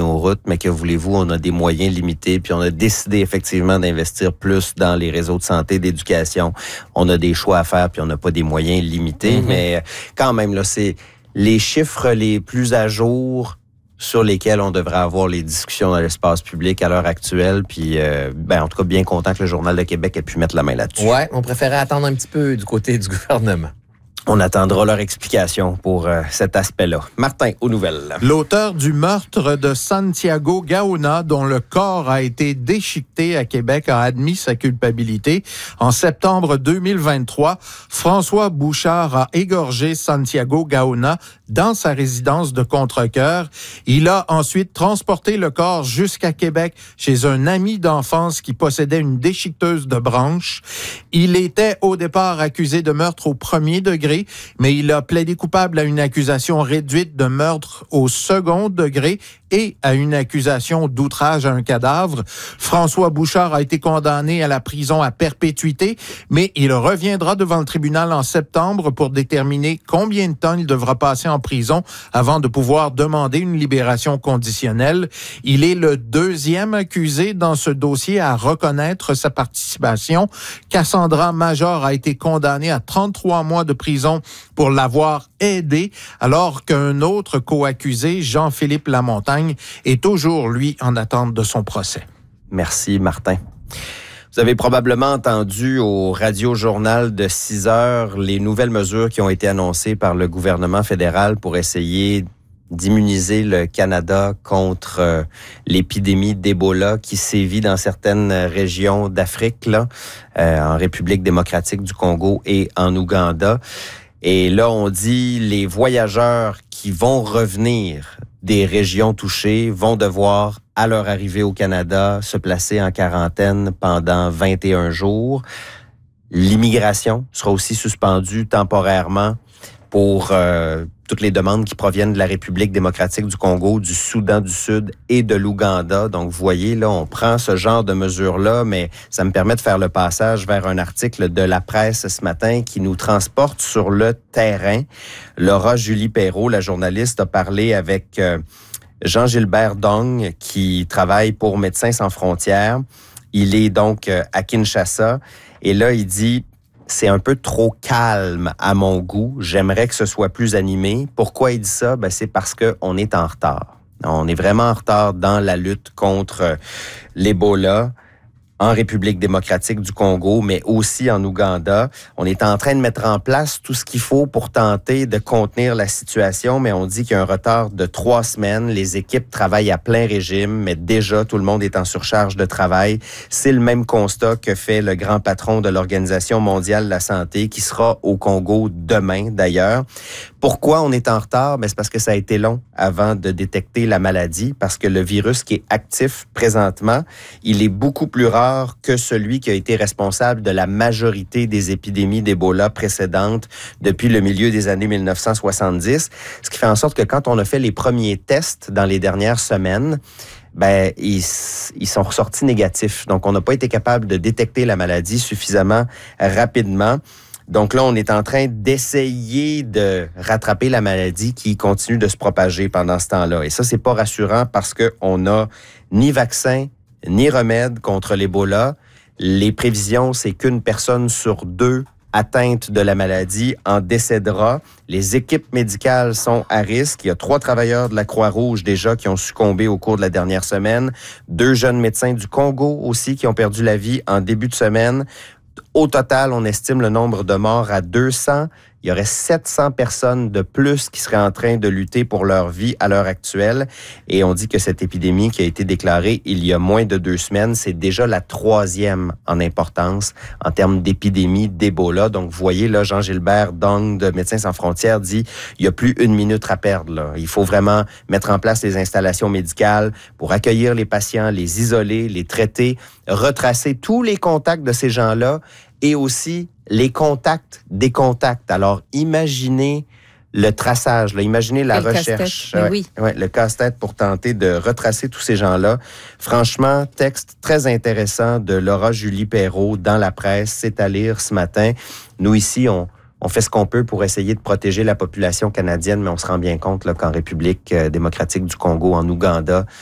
nos routes, mais que voulez-vous, on a des moyens limités, puis on a décidé effectivement d'investir plus dans les réseaux de santé, d'éducation. On a des choix à faire, puis on n'a pas des moyens limités, mais quand même, là, c'est les chiffres les plus à jour sur lesquels on devrait avoir les discussions dans l'espace public à l'heure actuelle. Puis, en tout cas, bien content que le Journal de Québec ait pu mettre la main là-dessus. Ouais, on préférait attendre un petit peu du côté du gouvernement. On attendra leur explication pour cet aspect-là. Martin, aux nouvelles. L'auteur du meurtre de Santiago Gaona, dont le corps a été déchiqueté à Québec, a admis sa culpabilité. En septembre 2023, François Bouchard a égorgé Santiago Gaona dans sa résidence de Contrecœur. Il a ensuite transporté le corps jusqu'à Québec chez un ami d'enfance qui possédait une déchiqueteuse de branches. Il était au départ accusé de meurtre au premier degré, mais il a plaidé coupable à une accusation réduite de meurtre au second degré et à une accusation d'outrage à un cadavre. François Bouchard a été condamné à la prison à perpétuité, mais il reviendra devant le tribunal en septembre pour déterminer combien de temps il devra passer en prison avant de pouvoir demander une libération conditionnelle. Il est le deuxième accusé dans ce dossier à reconnaître sa participation. Cassandra Major a été condamnée à 33 mois de prison pour l'avoir aidé, alors qu'un autre co-accusé, Jean-Philippe Lamontagne, est toujours, lui, en attente de son procès. Merci, Martin. Vous avez probablement entendu au radio-journal de 6 heures les nouvelles mesures qui ont été annoncées par le gouvernement fédéral pour essayer d'immuniser le Canada contre l'épidémie d'Ebola qui sévit dans certaines régions d'Afrique, là, en République démocratique du Congo et en Ouganda. Et là, on dit les voyageurs qui vont revenir des régions touchées vont devoir, à leur arrivée au Canada, se placer en quarantaine pendant 21 jours. L'immigration sera aussi suspendue temporairement pour toutes les demandes qui proviennent de la République démocratique du Congo, du Soudan du Sud et de l'Ouganda. Donc, vous voyez, là, on prend ce genre de mesures-là, mais ça me permet de faire le passage vers un article de la presse ce matin qui nous transporte sur le terrain. Laura Julie Perrault, la journaliste, a parlé avec Jean-Gilbert Dong, qui travaille pour Médecins sans frontières. Il est donc à Kinshasa. Et là, il dit... C'est un peu trop calme à mon goût. J'aimerais que ce soit plus animé. Pourquoi il dit ça? C'est parce qu'on est en retard. On est vraiment en retard dans la lutte contre l'Ebola en République démocratique du Congo, mais aussi en Ouganda. On est en train de mettre en place tout ce qu'il faut pour tenter de contenir la situation, mais on dit qu'il y a un retard de 3 semaines. Les équipes travaillent à plein régime, mais déjà, tout le monde est en surcharge de travail. C'est le même constat que fait le grand patron de l'Organisation mondiale de la santé, qui sera au Congo demain, d'ailleurs. Pourquoi on est en retard? C'est parce que ça a été long avant de détecter la maladie, parce que le virus qui est actif présentement, il est beaucoup plus rare que celui qui a été responsable de la majorité des épidémies d'Ebola précédentes depuis le milieu des années 1970. Ce qui fait en sorte que quand on a fait les premiers tests dans les dernières semaines, ils sont ressortis négatifs. Donc, on n'a pas été capable de détecter la maladie suffisamment rapidement. Donc là, on est en train d'essayer de rattraper la maladie qui continue de se propager pendant ce temps-là. Et ça, c'est pas rassurant parce qu'on n'a ni vaccin, ni remède contre l'Ebola. Les prévisions, c'est qu'une personne sur 2 atteinte de la maladie en décédera. Les équipes médicales sont à risque. Il y a 3 travailleurs de la Croix-Rouge déjà qui ont succombé au cours de la dernière semaine. 2 jeunes médecins du Congo aussi qui ont perdu la vie en début de semaine. Au total, on estime le nombre de morts à 200. Il y aurait 700 personnes de plus qui seraient en train de lutter pour leur vie à l'heure actuelle. Et on dit que cette épidémie qui a été déclarée il y a moins de 2 semaines, c'est déjà la 3e en importance en termes d'épidémie d'Ebola. Donc, vous voyez, là, Jean-Gilbert Dong de Médecins sans frontières dit il n'y a plus 1 minute à perdre. Là. Il faut vraiment mettre en place les installations médicales pour accueillir les patients, les isoler, les traiter, retracer tous les contacts de ces gens-là et aussi les contacts des contacts. Alors, imaginez le traçage, là, imaginez la recherche. Le casse-tête pour tenter de retracer tous ces gens-là. Franchement, texte très intéressant de Laura Julie Perrault dans la presse. C'est à lire ce matin. Nous, ici, on fait ce qu'on peut pour essayer de protéger la population canadienne, mais on se rend bien compte là, qu'en République démocratique du Congo, en Ouganda,